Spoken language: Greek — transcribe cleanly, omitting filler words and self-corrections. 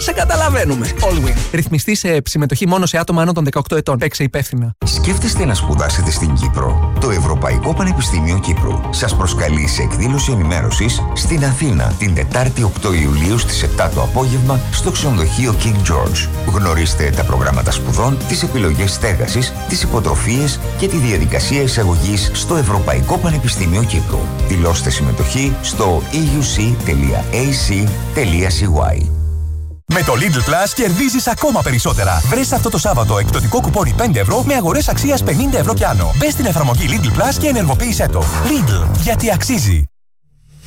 σε καταλαβαίνουμε. Allwyn. Ρυθμιστή σε συμμετοχή μόνο σε άτομα άνω των 18 ετών. Παίξε υπεύθυνα. Σκέφτεστε να σπουδάσετε στην Κύπρο? Το Ευρωπαϊκό Πανεπιστήμιο Κύπρου σας προσκαλεί σε εκδήλωση ενημέρωσης στην Αθήνα την Τετάρτη 8 Ιουλίου στις 7 το απόγευμα στο ξενοδοχείο King George. Γνωρίστε τα προγράμματα σπουδών, τις επιλογές στέγασης, τις υποτροφίες και τη διαδικασία εισαγωγής στο Ευρωπαϊκό Πανεπιστήμιο Κύπρου. Δηλώστε συμμετοχή στο euc.ac.cy. Με το Lidl Plus κερδίζεις ακόμα περισσότερα. Βρες αυτό το Σάββατο εκπτωτικό κουπόνι 5 ευρώ με αγορές αξίας 50 ευρώ κι άνω. Μπες στην εφαρμογή Lidl Plus και ενεργοποίησέ το. Lidl, γιατί αξίζει.